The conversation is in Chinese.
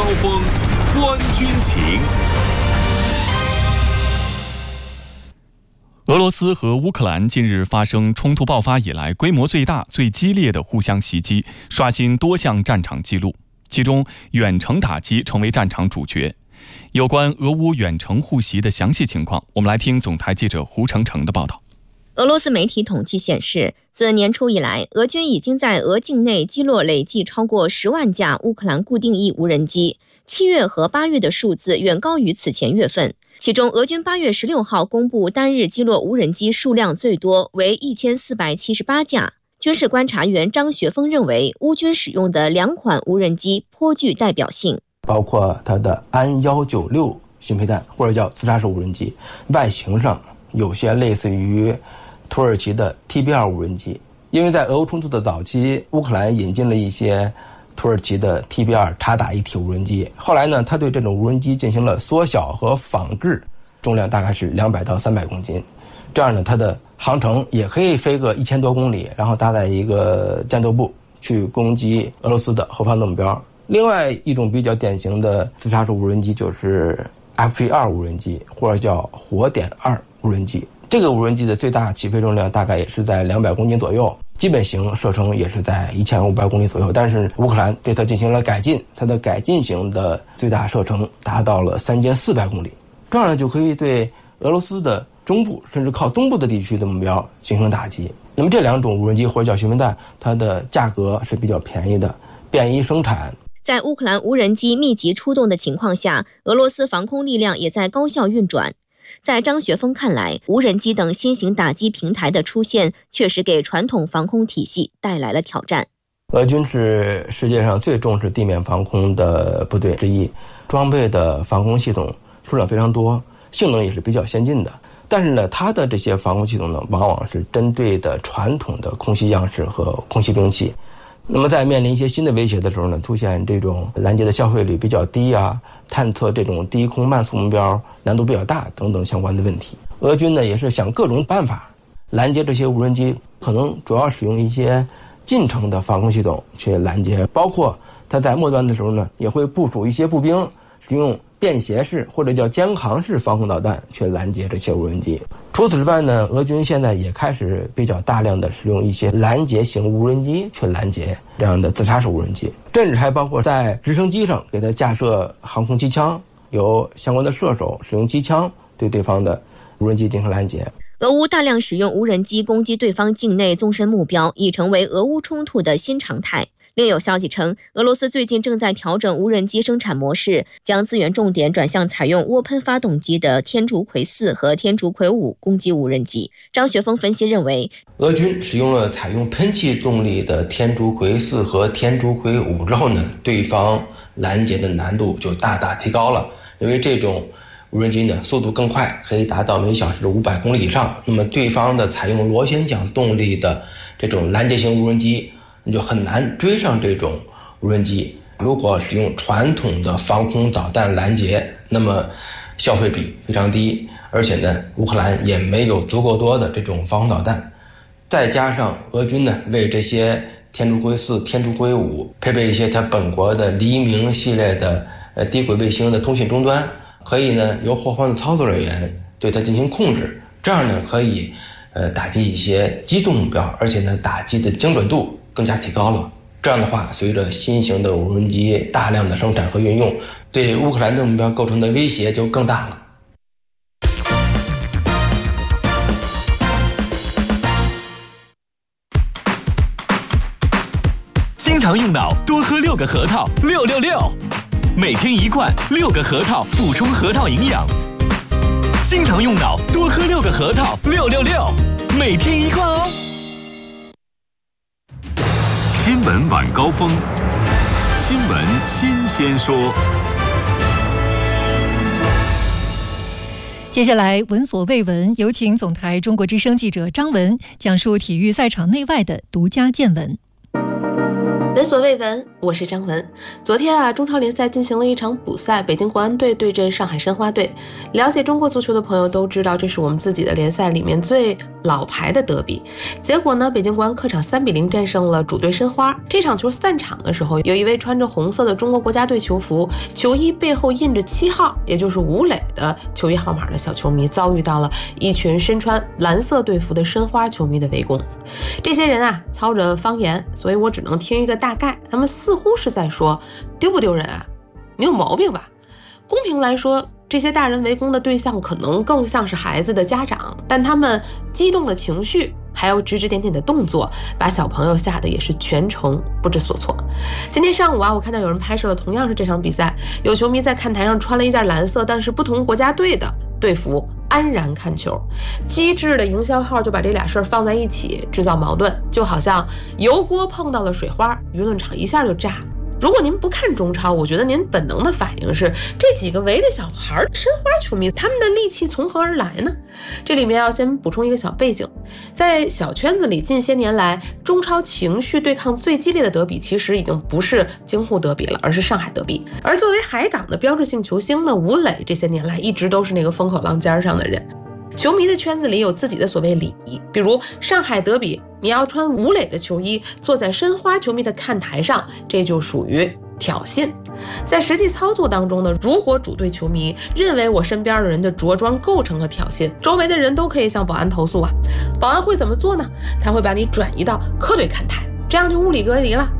峰，观军情。俄罗斯和乌克兰近日发生冲突爆发以来规模最大、最激烈的互相袭击，刷新多项战场纪录。其中，远程打击成为战场主角。有关俄乌远程互袭的详细情况，我们来听总台记者胡成成的报道。 俄罗斯媒体统计显示，自年初以来，俄军已经在俄境内击落累计超过10万架乌克兰固定翼无人机。7月和8月的数字远高于此前月份。其中，俄军8月16号公布单日击落无人机数量最多，为1478架。军事观察员张学峰认为，乌军使用的2款无人机颇具代表性， 包括它的安196巡飞弹，或者叫自杀式无人机，外形上有些类似于土耳其的 TB2 无人机。因为在俄乌冲突的早期，乌克兰引进了一些土耳其的 TB2 察打一体无人机，后来呢，他对这种无人机进行了缩小和仿制，重量大概是200到300公斤。这样呢，它的航程也可以飞个1000多公里，然后搭载一个战斗部去攻击俄罗斯的后方的目标。另外一种比较典型的自杀式无人机就是 FP2 无人机，或者叫火点2无人机。这个无人机的最大起飞重量大概也是在200公斤左右，基本型射程也是在1500公里左右。但是乌克兰对它进行了改进，它的改进型的最大射程达到了3400公里，这样呢就可以对俄罗斯的中部甚至靠东部的地区的目标进行打击。那么这2种无人机或者叫巡飞弹，它的价格是比较便宜的，便于生产。 在乌克兰无人机密集出动的情况下，俄罗斯防空力量也在高效运转。在张学峰看来，无人机等新型打击平台的出现，确实给传统防空体系带来了挑战。 俄军是世界上最重视地面防空的部队之一，装备的防空系统数量非常多，性能也是比较先进的。但是呢，它的这些防空系统呢，往往是针对的传统的空袭样式和空袭兵器。那么在面临一些新的威胁的时候呢，出现这种拦截的消费率比较低啊，探测这种低空慢速目标难度比较大等等相关的问题。俄军呢也是想各种办法拦截这些无人机，可能主要使用一些近程的防空系统去拦截，包括它在末端的时候呢，也会部署一些步兵使用便携式或者叫肩航式防空导弹去拦截这些无人机。除此之外呢，俄军现在也开始比较大量的使用一些拦截型无人机去拦截这样的自杀式无人机，甚至还包括在直升机上给它架设航空机枪，由相关的射手使用机枪对对方的无人机进行拦截。 俄乌大量使用无人机攻击对方境内纵深目标，已成为俄乌冲突的新常态。另有消息称，俄罗斯最近正在调整无人机生产模式，将资源重点转向采用涡喷发动机的天竺葵4和天竺葵5攻击无人机。张学峰分析认为， 俄军使用了采用喷气动力的天竺葵4和天竺葵5之后呢，对方拦截的难度就大大提高了，因为这种无人机呢速度更快，可以达到每小时500公里以上。那么对方的采用螺旋桨动力的这种拦截型无人机，你就很难追上这种无人机。如果使用传统的防空导弹拦截，那么消费比非常低，而且呢，乌克兰也没有足够多的这种防空导弹。再加上俄军呢为这些天竺葵4、天竺葵5配备一些它本国的黎明系列的低轨卫星的通信终端，可以呢由后方的操作人员对它进行控制，这样呢可以打击一些机动目标，而且呢打击的精准度更加提高了。这样的话，随着新型的无人机大量的生产和运用，对乌克兰的目标构成的威胁就更大了。 经常用脑，多喝6个核桃，666，每天1罐6个核桃，补充核桃营养。经常用脑，多喝6个核桃，666，每天1罐哦。新闻晚高峰，新闻新鲜说。 接下来闻所未闻，有请总台中国之声记者张文讲述体育赛场内外的独家见闻。 闻所未闻，我是张文。昨天中超联赛进行了一场补赛，北京国安队对阵上海申花队。了解中国足球的朋友都知道，这是我们自己的联赛里面最老牌的德比。结果呢，北京国安客场3-0战胜了主队申花。这场球散场的时候，有一位穿着红色的中国国家队球服，球衣背后印着7号，也就是吴磊的球衣号码的小球迷，遭遇到了一群身穿蓝色队服的申花球迷的围攻。这些人操着方言，所以我只能听一个大概，他们似乎是在说丢不丢人啊？你有毛病吧？公平来说，这些大人围攻的对象可能更像是孩子的家长，但他们激动的情绪还有指指点点的动作，把小朋友吓得也是全程不知所措。今天上午我看到有人拍摄了同样是这场比赛，有球迷在看台上穿了一件蓝色但是不同国家队的队服安然看球，机智的营销号就把这俩事儿放在一起，制造矛盾，就好像油锅碰到了水花，舆论场一下就炸。如果您不看中超，我觉得您本能的反应是，这几个围着小孩的申花球迷，他们的戾气从何而来呢？这里面要先补充一个小背景，在小圈子里，近些年来中超情绪对抗最激烈的德比，其实已经不是京沪德比了，而是上海德比。而作为海港的标志性球星呢，吴磊这些年来一直都是那个风口浪尖上的人。球迷的圈子里有自己的所谓礼仪，比如上海德比，你要穿吴磊的球衣坐在申花球迷的看台上，这就属于挑衅。在实际操作当中呢，如果主队球迷认为我身边的人的着装构成了挑衅，周围的人都可以向保安投诉保安会怎么做呢？他会把你转移到客队看台，这样就物理隔离了。